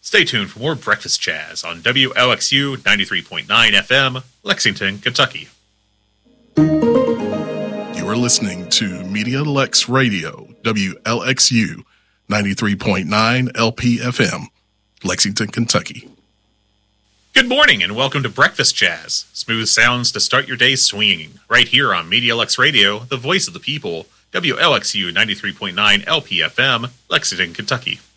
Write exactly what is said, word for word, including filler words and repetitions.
Stay tuned for more Breakfast Jazz on W L X U ninety-three point nine F M, Lexington, Kentucky. You are listening to Media Lex Radio, W L X U ninety-three point nine L P F M, Lexington, Kentucky. Good morning and welcome to Breakfast Jazz, smooth sounds to start your day swinging, right here on Media Lex Radio, the voice of the people, W L X U ninety-three point nine L P F M, Lexington, Kentucky.